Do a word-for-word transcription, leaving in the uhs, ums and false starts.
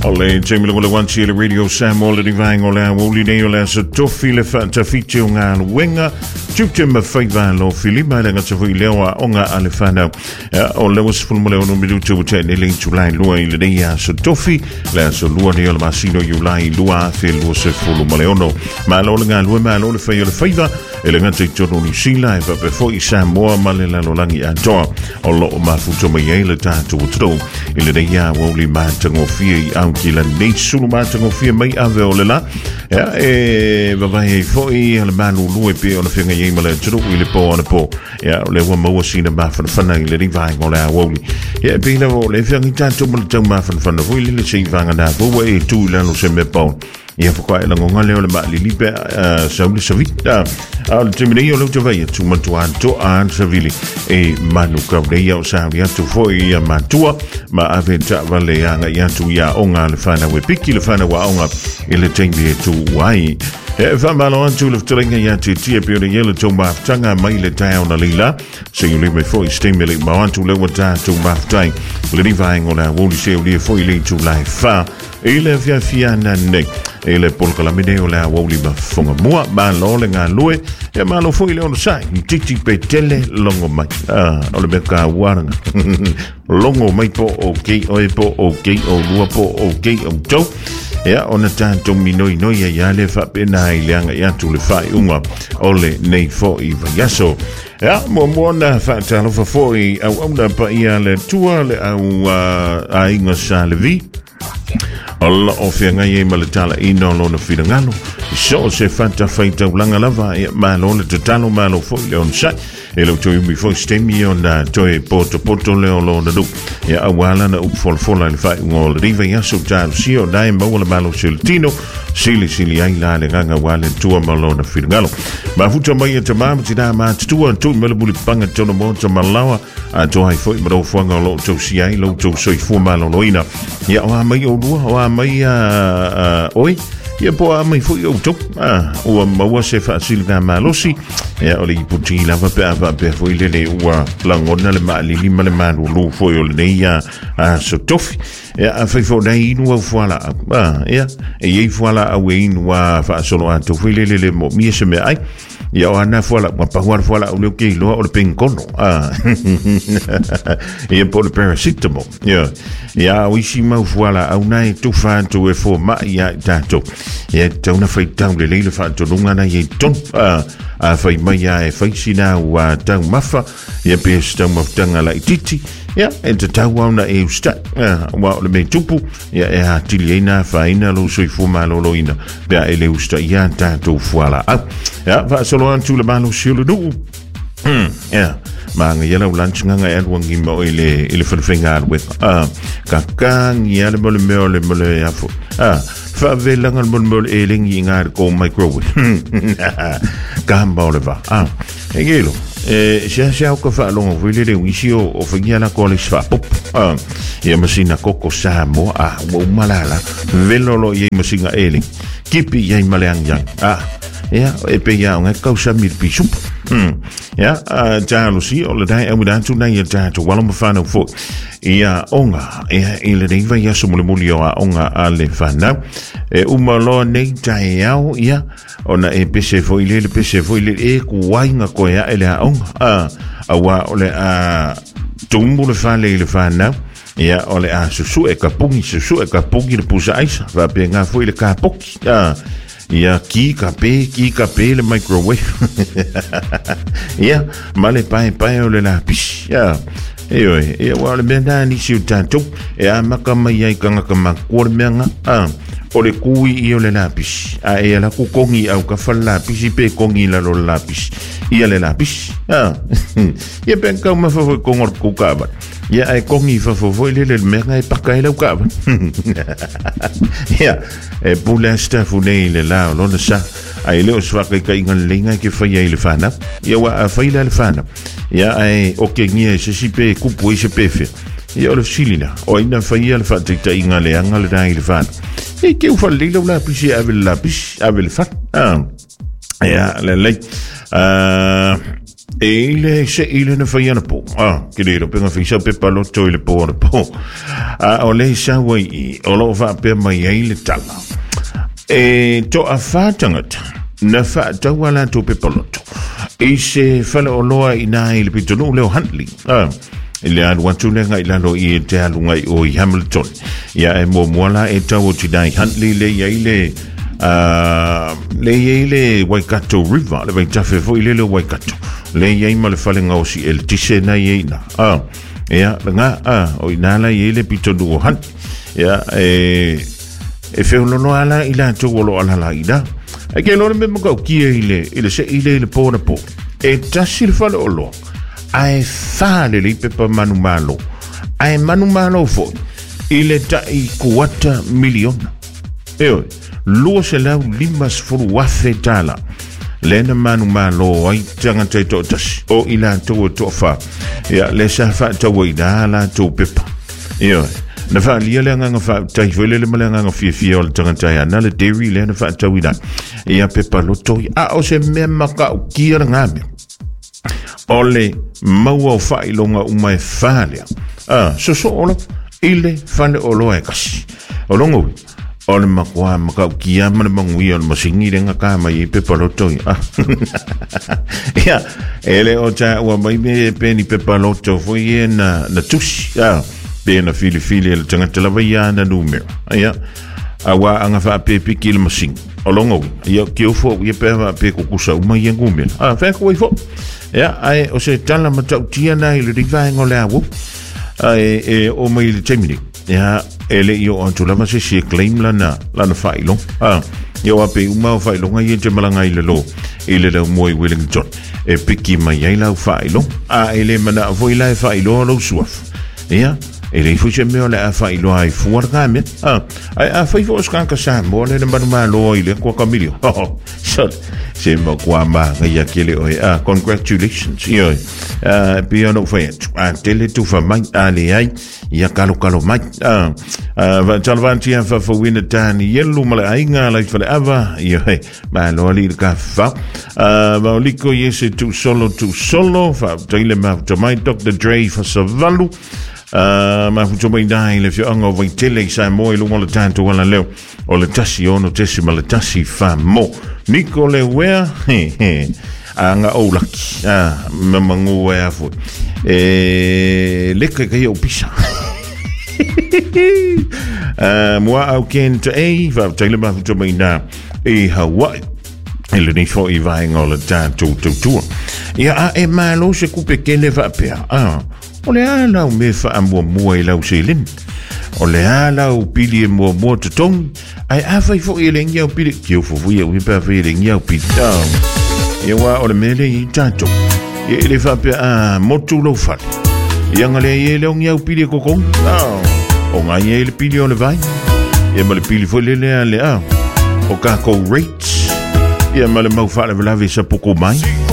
Ole Jamie le wan si le radio Sam ole di vang ole woli ne ole so tofi le fa ta fiti o ngā wenga tupte ma fai van lo filima le ngata fu lewa o ngā ale fana o le was ful mole no midu tu te ne le July lua i le dia so tofi le so lua ne ole masino July lua fe lo se ful mole ono ma lo ngā lua ma lo le fai le fai va e le ngata tono ni sila e va pe fo i Samoa ma le la lo langi a toa o lo ma fu to mai le ta tu tro i le dia woli ma tango fi au ki la nei sulu mātango fia mai ave o le la ja, e vavai fo i le manu lue pe o na whianga iei male turu i le po ana po ja, le ua maua sina mawhana whana i le rivai ngō le a woli ja, pina o le whianga i tātou mala tau mawhana whana hui le le sei whanga nā wua e tū lano se me pau ia whakua e lango ngale o le maa li lipe uh, saule savi a le teminei o lau te vai atu matua to an savili e manu kau rei au sauri atu foi ia matua ma ave ta vale anga i atu ia onga le whana we piki le whana wa onga i le teimi e tu wai e whamalo atu le wtaringa i atu tia pio le yele tau maftanga mai le tai au na lila se yu le me foi stemele ma atu le wata tau maftai le rivai ngona woli se uli e foi le tu lai wha e le fia fia na nei e le polka la mine o le a woli ma fonga mua ma lo le ngā lue e ma lo foi le ono sai i titi pe tele longo mai ah, o le meka waranga longo mai po o kei o e po o kei o lua po o kei o tau ea ona tātou minoi noi e ia le whapena i leanga i atu le whai unga o le nei fo i vaiaso ea mua mua na whaatalo fa fo i au au na pa ia le tua le au uh, a inga sa le vi Alla o whianga i e maletala ina o lona whirangalo so se whanta whaita ulanga lava e malo le tatalo malo fo i leon sai e lau toi umi fo i stemi o na toi poto poto leo lona du e awala na upfola fola le whai ungo le riva i aso talo si o dai maua le malo siltino sili sili ai la le ganga wale tua malo na whirangalo ma futa mai e tamama tina ma tua tu mele buli panga tona mo ta malawa a to hai fo i maro fuanga o lo tau si ai lo tau soi fu malo loina ia o mai o lua o mai a oi ia po a mai fo i o tau o maua se fa silga malosi ia o le iputi lava pe ava pe fo i lele ua langona le maali lima le manu lu fo i o le neia a so tofi ia a fai fo nei inu au fuala ia e iei fuala au e inu a fa solo a to fo i lele le mo mia se me ai ia o ana fuala ma pahuar fuala o leo kei loa o le penkono ia po le parasitamo ia ia o isi mau fuala au nai tu whantu e fo ma ia tato ia tauna fai tau le leile whantu lunga na ia ton a fai mai a e fai sina ua tau mafa ia pes tau maftanga la ititi ia e te tau au na e usta ua o le me tupu ia e ha tili eina whaina lo soi fuma lo loina bea e le usta ia tato fuala au ia va solo antu le malo siolo du ia Manga yala lunch nganga e wangi mo ile ile fenga we ah kakang yala mo le mo le mo le afo ah fa velanga mo mo e lingi ngar ko microwave gamba oleva ah e gelo e sia sia ko fa longo vile le wisio o fenga na ko le sfa pop ah e masina koko samo ah mo malala velolo ye masinga eling kipi ye maleang yang ah ja e pe ja nga kausa mir pisup hm ja a jalo si o le dai e mudan tu na ia tato wala mo fana fo ia onga e ile dei vai aso mo le mulio a onga ale fana e uma lo nei tai au ia ona e pese fo ile le pese fo ile e ku wainga ko ia ele a onga a a wa ole a tumbu le fana le fana ia ole a susu e kapungi susu e kapungi le pusa aisa va penga fo ile kapoki a ia ki kape ki kape le microwave ia male pai pai o le lapis ia e oi e wa le benda ni si tanto e a makama ia kanga kama kor menga a o le kui i o le lapis a e la ku kongi au ka fa lapis pe kongi la lo lapis ia le lapis a ia ben ka ma fa ko ngor ku ka ba ia e kongi fa fo foi le le menga e pakai la ka ba ia e pula sta fu nei le la lo na sa ai le os fa ka ingan linga ke fa ia le fana ia wa fa ile le fana ia ai o ke ngie se si pe ku pu se pe fe ia o le silina o ina fa ia le fa te inga le anga le dai le fana e ke u fa le la pisi ave la pisi ave le fa ah ia le le ah e le se ile na fai ana po ah ke le penga fisa pe palo to ile po po a o le sa wai o lo va pe mai ai le tala e to a fatanga na fa ta wala to pe palo e se fala o loa ina ile pitonu le handling ah ile an watu le ngai la lo i te alu ngai o Hamilton ya e mo mola e ta o tidai handling le ia ile Uh, le ile Waikato River le vai tafe foi le le Waikato le ia ma le fale ngau si el tise na ina ah ya nga ah o ina la ile pito du han ya e e fe no no ala ila to wolo ala la ida e ke lo me mo ki ile ile se ile le po na po e tasil fale o lo ai fale le pepa manu malo ai manu malo fo ile ta i kuata miliona e lua se lau limas furu wafe tala lena manu malo ai tanga te to tas o ila to to fa ya le sa fa to we dala to pepa yo na fa lia le nga fa tai vele le mala nga fi fi ol tanga tai na le dairy le na fa to we da ya pepa lo to a o se me maka o kira nga me ole mau fa ilonga u mai fa le ah so so ola ile fa le olo e kasi olongo ole makwa maka kia mana mangui ole masingi renga ka mai pe paloto ah ya ele o cha wa mai me pe ni pe paloto foi na na tusi ah pe na fili fili ele tanga tela vai na numero ya awa anga fa pe pe kil masing olongo ya ki fo ye pe va pe ku kusa uma ye ngumel ah fa ko fo ya ai o se tala mata tia na ile riva ngole awu ai e o mai le temini ya ele yo on tu lama se se claim lana lana failo ah yo ape uma failo ngai te malanga ile lo ile le moi Wellington e piki mai ai la failo a ele mana voi la failo lo suaf ya ele fu se me la failo ai fuar game ah ai a fai fo skan ka sa mo le manu malo ile ko kamilio oh so se mo kwa ma ngai akele oi ah congratulations yo ah piano fait a tele tu fa mai ali ai ya kalo kalo mai ah va talvanti fa fa win tani yellu mala ainga la fa ava yo he ma lo li ka fa ah va liko yese tu solo tu solo fa tele ma to my Doctor Dre fa savalu ah ma fu to mai dai le fio ango vai tele sa mo lu mo le tanto wala leo o le tasi ono tesi ma le tasi fa mo Nicole wea he he anga o laki ah mamangu wea fu e leka ka yo pisa ah moi au ken te e va tele ma to mai na e Hawaii ele ni fo i vai ngol ta tu tu tu ya e ma lo se coupe ke le va pe ah ole ala me fa ambo mo e la uselin ole ala u pili mo mo te tong ai afai fo ele ngia u pili ki u fo fu ye u pa fa ele ngia u pili ah e wa ole mele i tato e le fa pe a mo tu lo fa ia ngale ye le ngia u pili ko ko ah o nga ye le pili o le vai e ma le pili fo le le ale ah o ka ko rates ia ma le mau fa le la vi sa poko mai